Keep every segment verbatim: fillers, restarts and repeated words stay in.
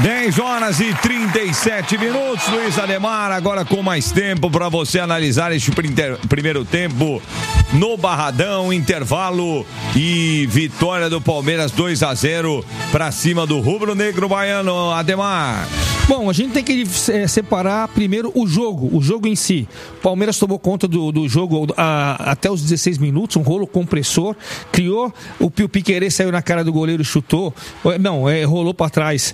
dez horas e trinta e sete minutos, Luiz Ademar, agora com mais tempo para você analisar este primeiro tempo no Barradão, intervalo e vitória do Palmeiras dois a zero para cima do rubro-negro baiano. Ademar. Bom, a gente tem que é, separar primeiro o jogo, o jogo em si. O Palmeiras tomou conta do, do jogo a, até os dezesseis minutos, um rolo compressor, criou, o Pio Piquerez saiu na cara do goleiro, chutou, não, é, rolou para trás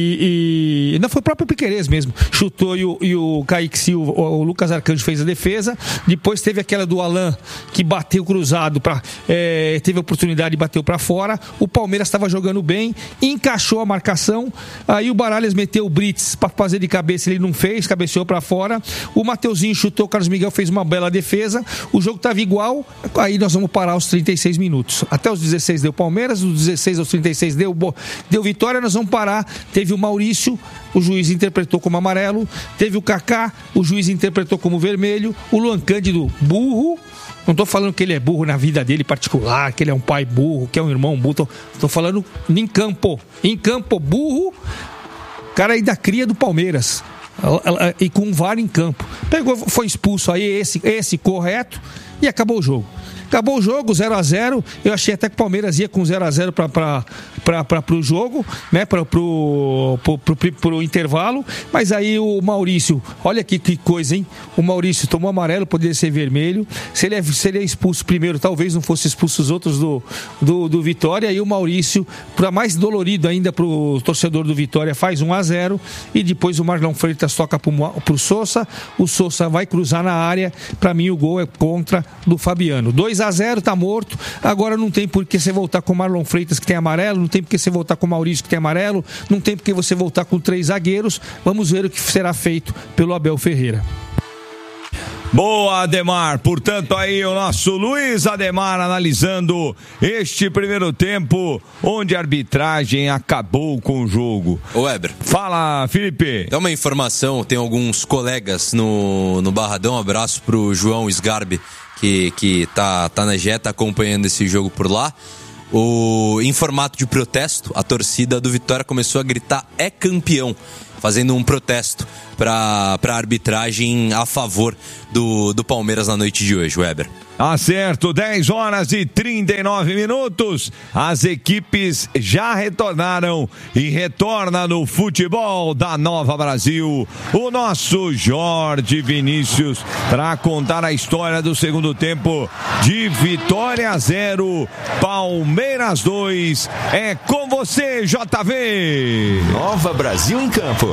e, e não foi o próprio Piquerez mesmo, chutou e o, e o Kaique Silva, o, o Lucas Arcanjo fez a defesa. Depois teve aquela do Alan que bateu cruzado, pra, é, teve a oportunidade e bateu para fora. O Palmeiras estava jogando bem, encaixou a marcação, aí o Baralhas meteu o Brito para fazer de cabeça, ele não fez, cabeceou para fora. O Mateuzinho chutou, o Carlos Miguel fez uma bela defesa. O jogo estava igual, aí nós vamos parar aos trinta e seis minutos. Até os dezesseis deu Palmeiras, dos dezesseis aos trinta e seis deu, deu Vitória, nós vamos parar. Teve o Maurício, o juiz interpretou como amarelo. Teve o Kaká, o juiz interpretou como vermelho. O Luan Cândido, burro. Não estou falando que ele é burro na vida dele particular, que ele é um pai burro, que é um irmão burro. Estou falando em campo. Em campo, burro. Cara aí da cria do Palmeiras e com um V A R em campo, pegou, foi expulso aí, esse, esse correto, e acabou o jogo. Acabou o jogo, zero a zero. Eu achei até que o Palmeiras ia com zero a zero para o jogo, né? Para pro, pro, pro, pro, pro intervalo. Mas aí o Maurício, olha que, que coisa, hein? O Maurício tomou amarelo, poderia ser vermelho. Se ele, é, se ele é expulso primeiro, talvez não fosse expulso os outros do, do, do Vitória. E o Maurício, para mais dolorido ainda para o torcedor do Vitória, faz um a zero. E depois o Marlon Freitas toca para o Sousa. O Sousa vai cruzar na área. Para mim, o gol é contra do Fabiano. dois a zero, tá morto. Agora não tem por que você voltar com o Marlon Freitas, que tem amarelo, não tem por que você voltar com o Maurício, que tem amarelo, não tem por que você voltar com três zagueiros. Vamos ver o que será feito pelo Abel Ferreira. Boa, Ademar. Portanto, aí o nosso Luiz Ademar analisando este primeiro tempo, onde a arbitragem acabou com o jogo. Ô, Weber. Fala, Felipe. Dá uma informação, tem alguns colegas no, no Barradão. Um abraço pro João Sgarbi, que, que tá, tá na Jeta acompanhando esse jogo por lá. O, em formato de protesto, a torcida do Vitória começou a gritar "é campeão", fazendo um protesto para a arbitragem a favor do, do Palmeiras na noite de hoje, Weber. Tá certo, dez horas e trinta e nove minutos. As equipes já retornaram e retorna no futebol da Nova Brasil o nosso Jorge Vinícius para contar a história do segundo tempo de Vitória zero, Palmeiras dois. É com você, J V. Nova Brasil em campo.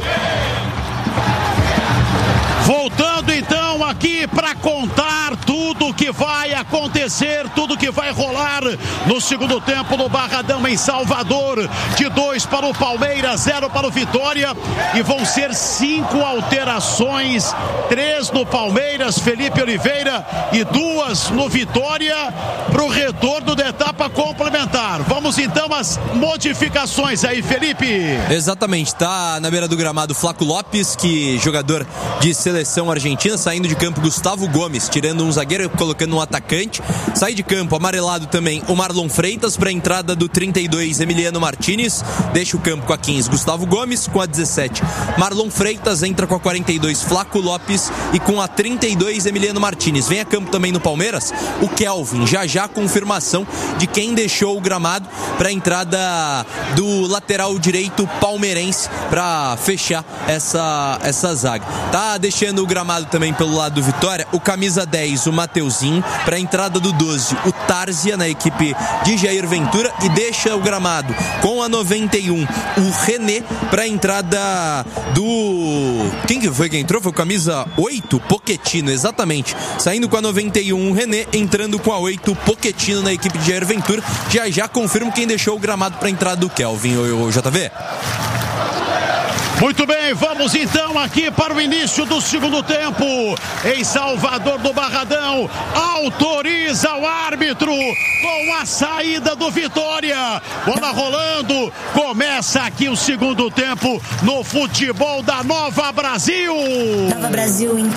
Voltando então aqui para contar tudo que vai acontecer, tudo que vai rolar no segundo tempo no Barradão em Salvador. De dois para o Palmeiras, zero para o Vitória. E vão ser cinco alterações, três no Palmeiras, Felipe Oliveira, e duas no Vitória, para o retorno da etapa complementar. Vamos então às modificações aí, Felipe. Exatamente, tá na beira do gramado Flaco Lopes, que jogador de seleção argentina, saindo de campo Gustavo Gomes, tirando um zagueiro e colocando um atacante. Sai de campo, amarelado também, o Marlon Freitas, para a entrada do trinta e dois, Emiliano Martinez. Deixa o campo com a quinze, Gustavo Gomes, com a dezessete, Marlon Freitas, entra com a quarenta e dois, Flaco Lopes, e com a trinta e dois, Emiliano Martinez. Vem a campo também no Palmeiras o Kelvin, já já confirmação de quem deixou o gramado para a entrada do lateral direito palmeirense para fechar essa, essa zaga. Tá deixando o gramado também pelo lado do Vitória o camisa dez, o Mateuzinho, para a entrada do doze, o Tárzia, na equipe de Jair Ventura, e deixa o gramado com a noventa e um, o René, para a entrada do... Quem que foi que entrou? Foi o camisa oito, Pochettino, exatamente. Saindo com a noventa e um, o René, entrando com a oito, Pochettino, na equipe de Jair Ventura. Já já confirmo quem deixou o gramado para a entrada do Kelvin, o, o J V. Muito bem, vamos então aqui para o início do segundo tempo em Salvador do Barradão. Autoriza o árbitro com a saída do Vitória. Bola rolando, começa aqui o segundo tempo no futebol da Nova Brasil. Nova Brasil em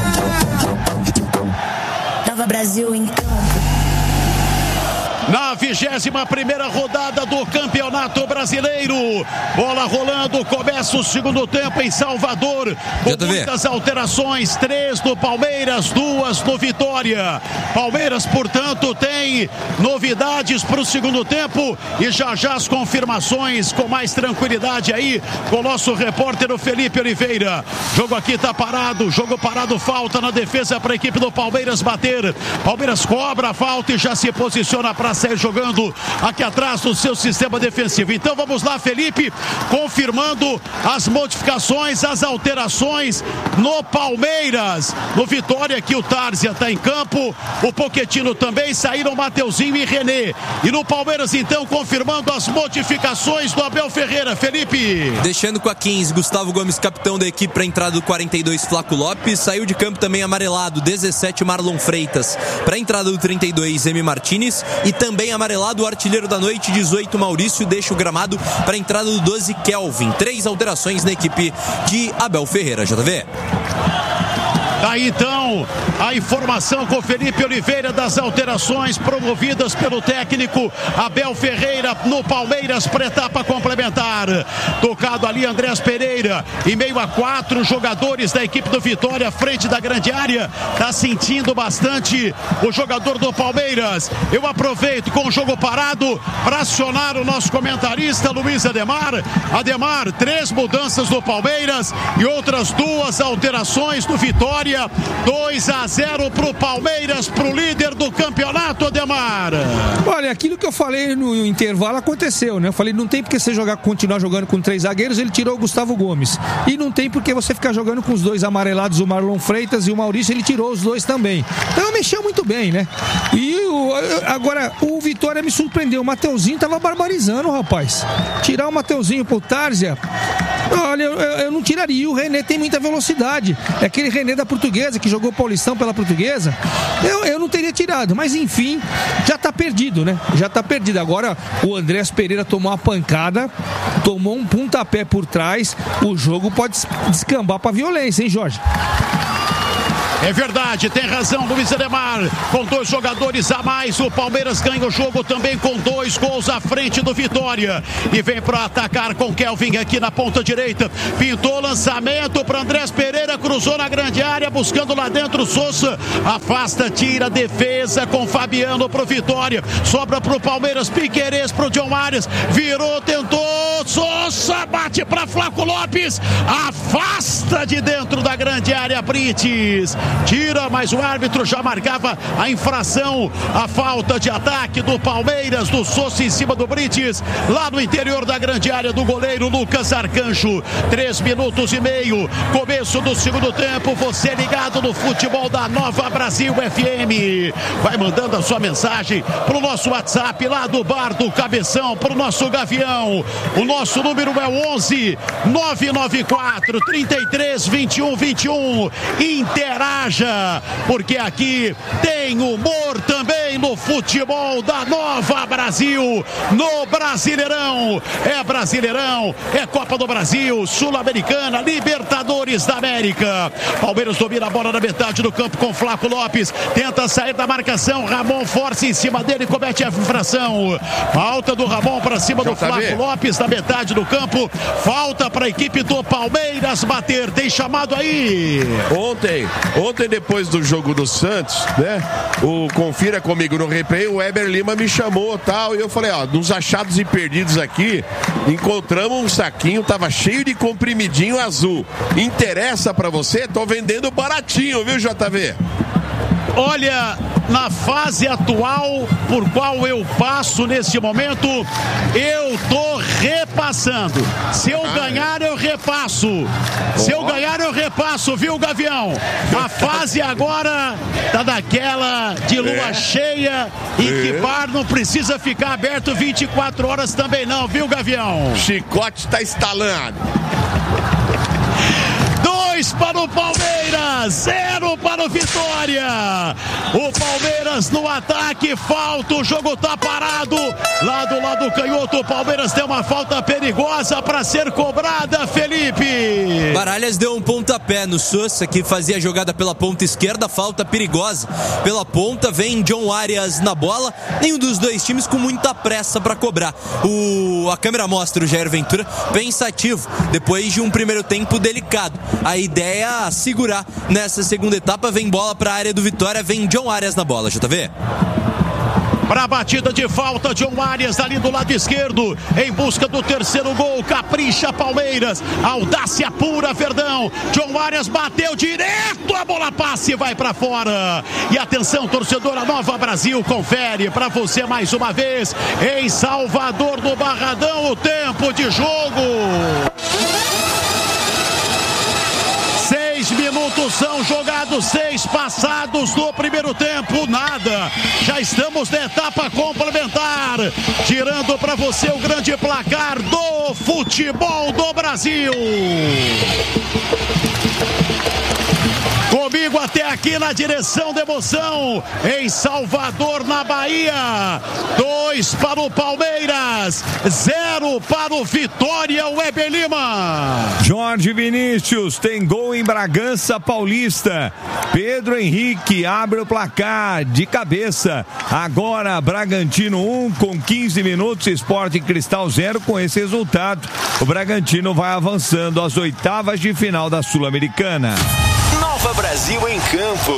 Nova Brasil em Na vigésima primeira rodada do Campeonato Brasileiro. Bola rolando, começa o segundo tempo em Salvador, com muitas alterações, três do Palmeiras, duas do Vitória. Palmeiras, portanto, tem novidades para o segundo tempo e já já as confirmações com mais tranquilidade aí com o nosso repórter o Felipe Oliveira. Jogo aqui tá parado, jogo parado, falta na defesa para a equipe do Palmeiras bater. Palmeiras cobra a falta e já se posiciona para sair jogando aqui atrás do seu sistema defensivo. Então vamos lá, Felipe, confirmando as modificações, as alterações no Palmeiras. No Vitória, que o Tárzia está em campo, o Pochettino também, saíram Mateuzinho e René. E no Palmeiras, então, confirmando as modificações do Abel Ferreira. Felipe. Deixando com a quinze, Gustavo Gomes, capitão da equipe, para a entrada do quarenta e dois, Flaco Lopes. Saiu de campo também amarelado, dezessete, Marlon Freitas. Para a entrada do trinta e dois, Emi Martinez. E também amarelado, o artilheiro da noite, dezoito, Maurício. Deixa o gramado para a entrada do doze, Kelvin. Três alterações na equipe de Abel Ferreira. J V. Aí então a informação com Felipe Oliveira das alterações promovidas pelo técnico Abel Ferreira no Palmeiras para etapa complementar. Tocado ali Andrés Pereira, em meio a quatro jogadores da equipe do Vitória, frente da grande área. Tá sentindo bastante o jogador do Palmeiras. Eu aproveito com o jogo parado para acionar o nosso comentarista Luiz Ademar. Ademar, três mudanças do Palmeiras e outras duas alterações do Vitória. dois a zero pro Palmeiras, pro líder do campeonato, Ademar. Olha, aquilo que eu falei no intervalo aconteceu, né? Eu falei, não tem porque você jogar, continuar jogando com três zagueiros, ele tirou o Gustavo Gomes. E não tem porque você ficar jogando com os dois amarelados, o Marlon Freitas e o Maurício, ele tirou os dois também. Então mexeu muito bem, né? E o, agora, o Vitória me surpreendeu. O Mateuzinho tava barbarizando, rapaz. Tirar o Mateuzinho pro Tárzia, olha, eu, eu não tiraria. O René tem muita velocidade. É aquele René da Portuguesa que jogou Paulistão pela Portuguesa. Eu, eu não teria tirado, mas enfim, já tá perdido, né? Já tá perdido. Agora o Andrés Pereira tomou uma pancada, tomou um pontapé por trás. O jogo pode descambar pra violência, hein, Jorge? É verdade, tem razão Luiz Ademar. Com dois jogadores a mais, o Palmeiras ganha o jogo também com dois gols à frente do Vitória. E vem para atacar com Kelvin aqui na ponta direita. Pintou lançamento para Andrés Pereira, cruzou na grande área, buscando lá dentro Sousa. Afasta, tira, defesa com Fabiano pro Vitória. Sobra pro Palmeiras, Piquerez pro John Arias. Virou, tentou, Sousa bate para Flaco Lopes. Afasta de dentro da grande área, Brites. Tira, mas o árbitro já marcava a infração, a falta de ataque do Palmeiras, do Sousa em cima do Brites, lá no interior da grande área do goleiro Lucas Arcanjo. Três minutos e meio, começo do segundo tempo, você ligado no futebol da Nova Brasil F M. Vai mandando a sua mensagem pro nosso WhatsApp lá do Bar do Cabeção, pro nosso Gavião. O nosso número é o onze nove nove quatro, trinta e três, vinte e um, vinte e um. Interaja, porque aqui tem humor também no futebol da Nova Brasil, no Brasileirão. É Brasileirão, é Copa do Brasil, Sul-Americana, Libertadores da América. Palmeiras domina a bola na metade do campo com Flaco Lopes, tenta sair da marcação, Ramon força em cima dele, comete a infração. Falta do Ramon para cima do Flaco Lopes na metade do campo. Falta para a equipe do Palmeiras bater. Tem chamado aí. Ontem, ontem depois do jogo do Santos, né? O confira comigo no replay, o Weber Lima me chamou, tal, e eu falei, ó, nos achados e perdidos aqui, encontramos um saquinho, tava cheio de comprimidinho azul. Interessa pra você? Tô vendendo baratinho, viu, J V? Olha, na fase atual por qual eu passo nesse momento, eu tô repassando. Se eu ganhar, eu repasso. Se eu ganhar, eu repasso, viu, Gavião? A fase agora tá daquela de lua cheia e que bar não precisa ficar aberto vinte e quatro horas também não, viu, Gavião? Chicote tá instalando. dois para o Palmeiras, zero para o Vitória. O Palmeiras no ataque, falta, o jogo tá parado. Lá do lado canhoto, o Palmeiras tem uma falta perigosa para ser cobrada, Felipe. Baralhas deu um pontapé no Sousa, que fazia a jogada pela ponta esquerda, falta perigosa. Pela ponta vem John Arias na bola, nenhum dos dois times com muita pressa para cobrar. O, a câmera mostra o Jair Ventura pensativo, depois de um primeiro tempo delicado. A ideia é segurar nessa segunda etapa, vem bola para a área do Vitória, vem John Arias na bola, J V. Para a batida de falta, John Arias ali do lado esquerdo, em busca do terceiro gol, capricha Palmeiras, audácia pura, Verdão. John Arias bateu direto, a bola passa e vai para fora. E atenção, torcedora Nova Brasil, confere para você mais uma vez, em Salvador do Barradão, o tempo de jogo. Seis minutos são jogados, seis passados no primeiro tempo, nada. Já estamos na etapa complementar, tirando para você o grande placar do futebol do Brasil. Comigo até aqui na direção da emoção, em Salvador, na Bahia. Dois para o Palmeiras, zero para o Vitória, o Weber Lima. Jorge Vinícius tem gol em Bragança Paulista. Pedro Henrique abre o placar de cabeça. Agora Bragantino um com quinze minutos, Sport Cristal zero. Com esse resultado, o Bragantino vai avançando às oitavas de final da Sul-Americana. Nova Brasil em campo.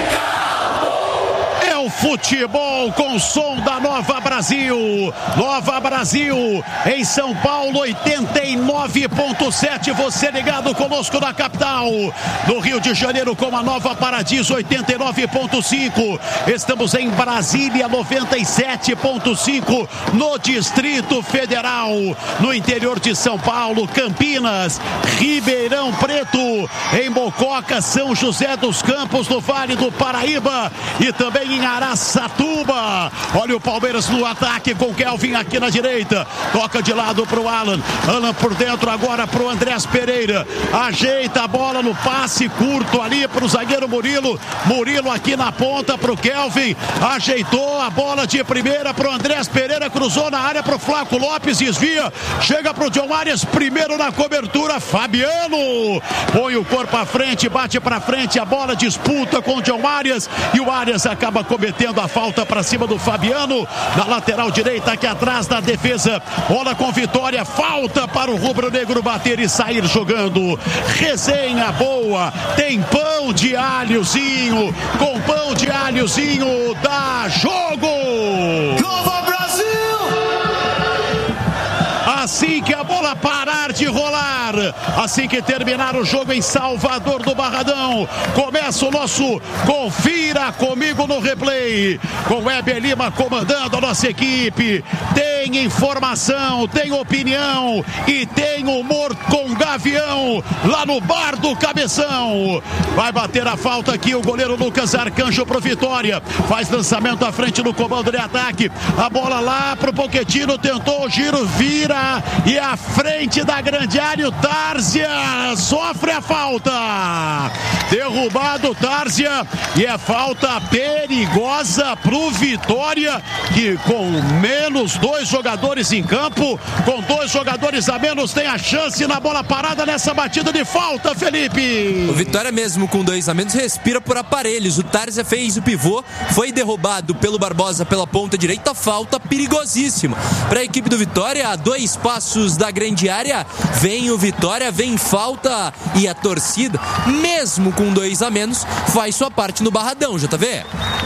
É o futebol com som da Nova Brasil. Nova Brasil em São Paulo, oitenta e nove ponto sete. Você ligado conosco na capital. No Rio de Janeiro com a Nova Paradiso, oitenta e nove ponto cinco. Estamos em Brasília, noventa e sete ponto cinco. No Distrito Federal. No interior de São Paulo, Campinas, Ribeirão Preto, em Mococa, São José dos Campos, no Vale do Paraíba e também em Araçatuba. Olha o Palmeiras no ataque com Kelvin aqui na direita. Toca de lado pro Alan. Alan por dentro agora pro Andrés Pereira. Ajeita a bola no passe curto ali pro zagueiro Murilo. Murilo aqui na ponta pro Kelvin. Ajeitou a bola de primeira pro Andrés Pereira. Cruzou na área pro Flaco Lopes. Desvia. Chega pro John Arias. Primeiro na cobertura. Fabiano. Põe o corpo à frente. Bate pra frente. A bola disputa com o John Arias. E o Arias acaba cometendo a falta para cima do Fabiano, na lateral direita aqui atrás da defesa. Bola com Vitória, falta para o rubro-negro bater e sair jogando. Resenha boa, tem pão de alhozinho, com pão de alhozinho dá jogo. Nova Brasil! Assim que a bola parar de rolar, assim que terminar o jogo em Salvador do Barradão, começa o nosso Confira Comigo no Replay, com Weber Lima comandando a nossa equipe. Tem informação, tem opinião e tem humor com Gavião lá no Bar do Cabeção. Vai bater a falta aqui o goleiro Lucas Arcanjo pro Vitória, faz lançamento à frente no comando de ataque, a bola lá pro Pochettino, tentou o giro, vira e à frente da grande área o Tárzia sofre a falta, derrubado o Tárzia e é falta perigosa pro Vitória, que com menos dois jogadores em campo, com dois jogadores a menos, tem a chance na bola parada nessa batida de falta, Felipe. O Vitória mesmo com dois a menos respira por aparelhos. O Tárzia fez o pivô, foi derrubado pelo Barbosa pela ponta direita, falta perigosíssima para a equipe do Vitória, a dois passos da grande área, vem o Vitória, vem falta e a torcida, mesmo com dois a menos, faz sua parte no Barradão, J V.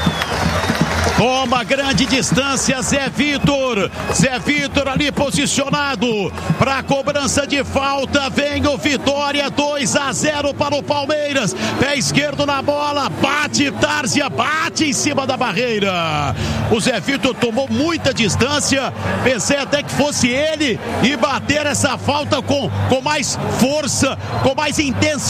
Toma grande distância, Zé Vitor. Zé Vitor ali posicionado para a cobrança de falta. Vem o Vitória, dois a zero para o Palmeiras. Pé esquerdo na bola, bate Tárzia, bate em cima da barreira. O Zé Vitor tomou muita distância. Pensei até que fosse ele e bater essa falta com, com mais força, com mais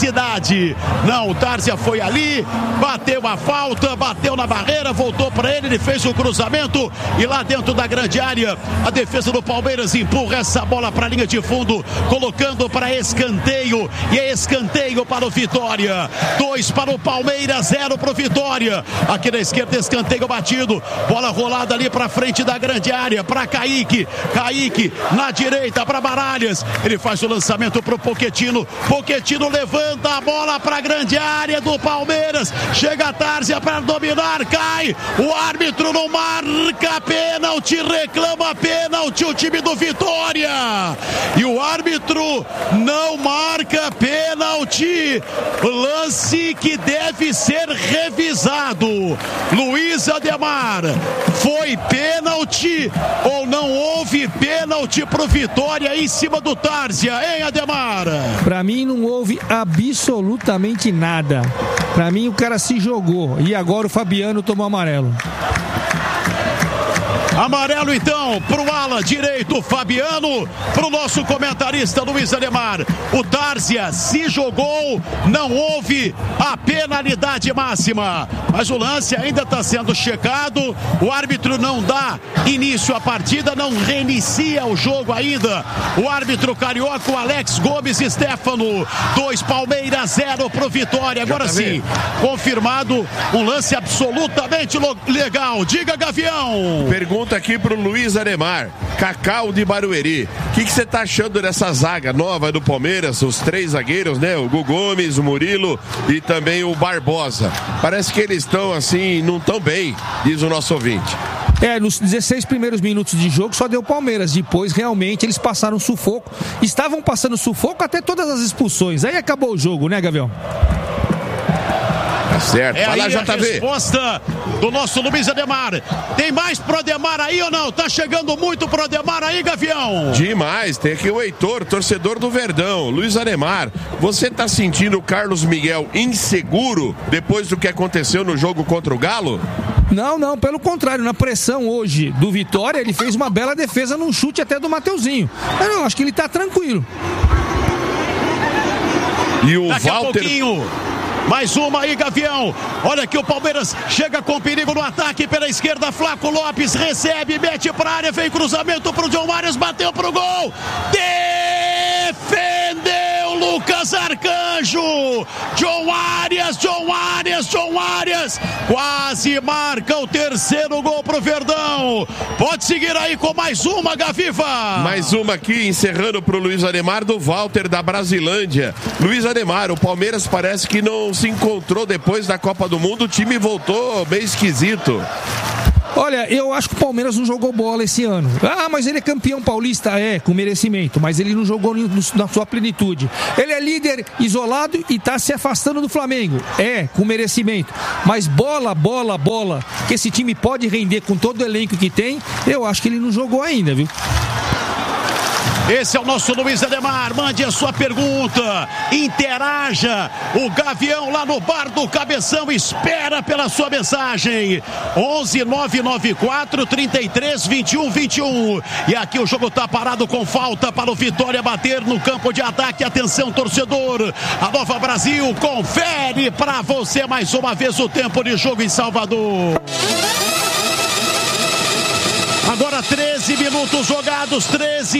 intensidade. Não, o Tárzia foi ali, bateu a falta, bateu na barreira, voltou para ele, ele fez o cruzamento e lá dentro da grande área, a defesa do Palmeiras empurra essa bola para a linha de fundo, colocando para escanteio, e é escanteio para o Vitória. Dois para o Palmeiras, zero para o Vitória. Aqui na esquerda, escanteio batido, bola rolada ali para frente da grande área, para Kaique, Kaique na direita para Baralhas, ele faz o lançamento para o Pochettino, Pochettino levanta a bola para a grande área do Palmeiras, chega a Tárzia para dominar, cai, o árbitro não marca pênalti, reclama pênalti o time do Vitória, e o árbitro não marca pênalti, lance que deve ser revisado. Luiz Ademar, foi pênalti ou não houve pênalti pro Vitória em cima do Tárzia, hein, Ademar? Pra mim não houve absolutamente nada. Pra mim o cara se jogou e agora o Fabiano tomou amarelo. Amarelo então pro ala direito Fabiano, pro nosso comentarista Luiz Ademar. O Tárzia se jogou, não houve a penalidade máxima, mas o lance ainda está sendo checado. O árbitro não dá início à partida, não reinicia o jogo ainda. O árbitro carioca, o Alex Gomes Stefano. Dois Palmeiras, zero pro Vitória. Agora sim, confirmado um lance absolutamente legal. Diga, Gavião. Pergunta aqui pro Luiz Ademar, Cacau de Barueri, o que você tá achando dessa zaga nova do Palmeiras, os três zagueiros, né, o Gu Gomes, o Murilo e também o Barbosa, parece que eles estão assim, não tão bem, diz o nosso ouvinte. É, nos dezesseis primeiros minutos de jogo só deu Palmeiras, depois realmente eles passaram sufoco, estavam passando sufoco até todas as expulsões, aí acabou o jogo, né, Gavião? Certo. É Vai aí lá, a J V. Resposta do nosso Luiz Ademar. Tem mais pro Ademar aí ou não? Tá chegando muito pro Ademar aí, Gavião? Demais. Tem aqui o Heitor, torcedor do Verdão. Luiz Ademar, você tá sentindo o Carlos Miguel inseguro depois do que aconteceu no jogo contra o Galo? Não, não, pelo contrário, na pressão hoje do Vitória, ele fez uma bela defesa num chute até do Mateuzinho. Eu não, acho que ele tá tranquilo. E o Daqui Walter... a pouquinho... Mais uma aí, Gavião. Olha que o Palmeiras chega com perigo no ataque pela esquerda. Flaco Lopes recebe, mete pra área, vem cruzamento pro John Arias, bateu pro gol. Defendeu Lucas Arcanjo. John Arias, John Arias, John Arias. Quase marca o terceiro gol pro Verdão. Pode seguir aí com mais uma, Gaviva. Mais uma aqui, encerrando pro Luiz Ademar, do Walter da Brasilândia. Luiz Ademar, o Palmeiras parece que não se encontrou depois da Copa do Mundo, o time voltou meio esquisito. Olha, eu acho que o Palmeiras não jogou bola esse ano. Ah, mas ele é campeão paulista, é, com merecimento, mas ele não jogou na sua plenitude. Ele é líder isolado e tá se afastando do Flamengo, é, com merecimento. Mas bola, bola, bola, que esse time pode render com todo o elenco que tem, eu acho que ele não jogou ainda, viu? Esse é o nosso Luiz Ademar, mande a sua pergunta, interaja, o Gavião lá no Bar do Cabeção espera pela sua mensagem, onze nove nove quatro, trinta e três, vinte e um, vinte e um, e aqui o jogo tá parado com falta para o Vitória bater no campo de ataque. Atenção, torcedor, a Nova Brasil confere para você mais uma vez o tempo de jogo em Salvador. Agora treze minutos jogados, treze